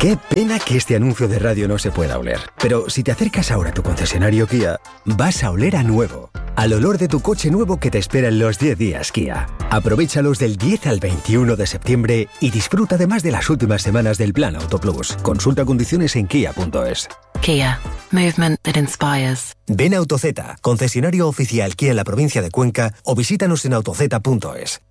Qué pena que este anuncio de radio no se pueda oler. Pero si te acercas ahora a tu concesionario Kia, vas a oler a nuevo. Al olor de tu coche nuevo que te espera en los 10 días Kia. Aprovéchalos del 10 al 21 de septiembre y disfruta además de las últimas semanas del Plan Auto Plus. Consulta condiciones en kia.es. Kia. Movement that inspires. Ven a AutoZ, concesionario oficial Kia en la provincia de Cuenca, o visítanos en autoz.es.